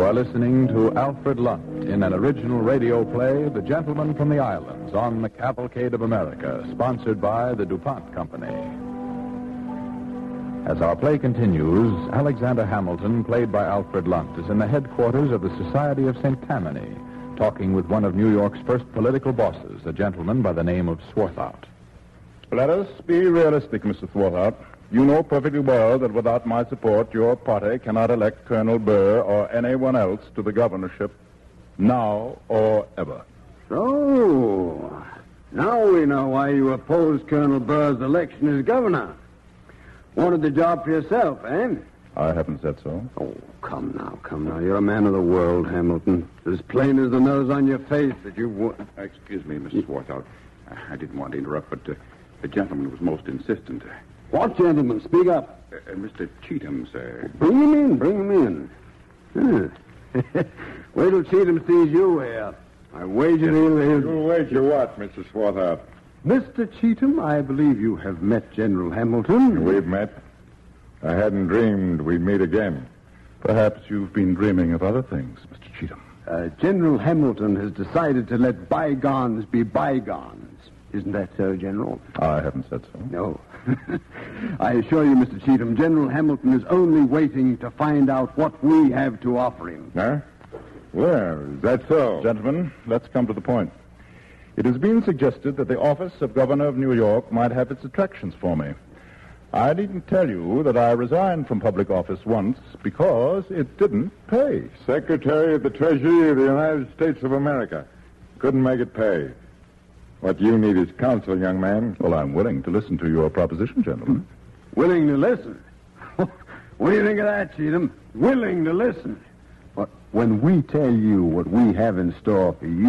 are listening to Alfred Lunt in an original radio play, The Gentleman from the Islands, on the Cavalcade of America, sponsored by the DuPont Company. As our play continues, Alexander Hamilton, played by Alfred Lunt, is in the headquarters of the Society of St. Tammany, talking with one of New York's first political bosses, a gentleman by the name of Swarthout. Let us be realistic, Mr. Swarthout. You know perfectly well that without my support, your party cannot elect Colonel Burr or anyone else to the governorship now or ever. So, now we know why you opposed Colonel Burr's election as governor. Wanted the job for yourself, eh? I haven't said so. Oh, come now. You're a man of the world, Hamilton. As plain as the nose on your face that you would. Excuse me, Mr. Swarthout. I didn't want to interrupt, but the gentleman was most insistent. What gentleman? Speak up. Mr. Cheatham, sir. Bring him in. Wait till Cheatham sees you here. I wager he'll... You'll wager what, Mr. Swarthout? Mr. Cheatham, I believe you have met General Hamilton. We've met. I hadn't dreamed we'd meet again. Perhaps you've been dreaming of other things, Mr. Cheatham. General Hamilton has decided to let bygones be bygones. Isn't that so, General? I haven't said so. No. I assure you, Mr. Cheatham, General Hamilton is only waiting to find out what we have to offer him. Huh? Well, is that so? Gentlemen, let's come to the point. It has been suggested that the office of Governor of New York might have its attractions for me. I needn't tell you that I resigned from public office once because it didn't pay. Secretary of the Treasury of the United States of America. Couldn't make it pay. What you need is counsel, young man. Well, I'm willing to listen to your proposition, gentlemen. Willing to listen? What do you think of that, Cheatham? Willing to listen. But when we tell you what we have in store for you,